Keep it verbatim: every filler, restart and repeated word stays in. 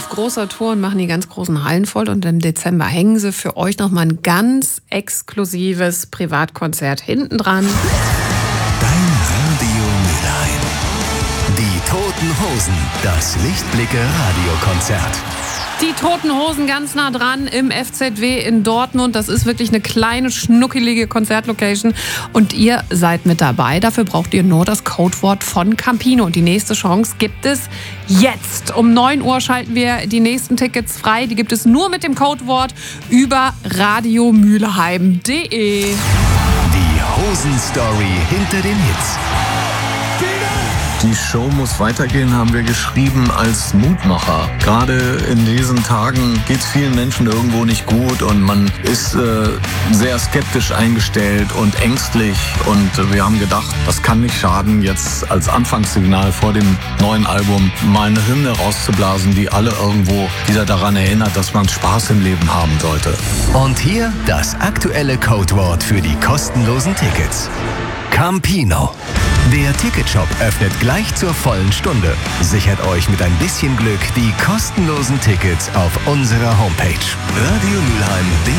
auf großer Tour und machen die ganz großen Hallen voll. Und im Dezember hängen sie für euch nochmal ein ganz exklusives Privatkonzert hinten dran. Dein Radio Mülheim. Die Toten Hosen, das Lichtblicke-Radiokonzert. Die Toten Hosen ganz nah dran im F Z W in Dortmund. Das ist wirklich eine kleine, schnuckelige Konzertlocation. Und ihr seid mit dabei. Dafür braucht ihr nur das Codewort von Campino. Und die nächste Chance gibt es jetzt. Um neun Uhr schalten wir die nächsten Tickets frei. Die gibt es nur mit dem Codewort über radiomülheim punkt de. Die Hosen-Story hinter den Hits. Die Show muss weitergehen, haben wir geschrieben als Mutmacher. Gerade in diesen Tagen geht es vielen Menschen irgendwo nicht gut und man ist äh, sehr skeptisch eingestellt und ängstlich. Und äh, wir haben gedacht, das kann nicht schaden, jetzt als Anfangssignal vor dem neuen Album mal eine Hymne rauszublasen, die alle irgendwo wieder daran erinnert, dass man Spaß im Leben haben sollte. Und hier das aktuelle Codewort für die kostenlosen Tickets. Campino. Der Ticketshop öffnet gleich zur vollen Stunde. Sichert euch mit ein bisschen Glück die kostenlosen Tickets auf unserer Homepage. Radio Mülheim.